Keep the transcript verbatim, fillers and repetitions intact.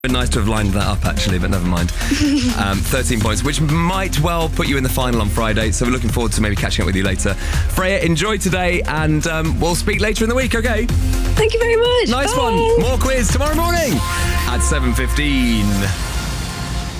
Been nice to have lined that up, actually, but never mind. Um, thirteen points, which might well put you in the final on Friday, so we're looking forward to maybe catching up with you later. Freya, enjoy today, and um, we'll speak later in the week, okay? Thank you very much. Nice Bye. one. More quiz tomorrow morning at seven fifteen.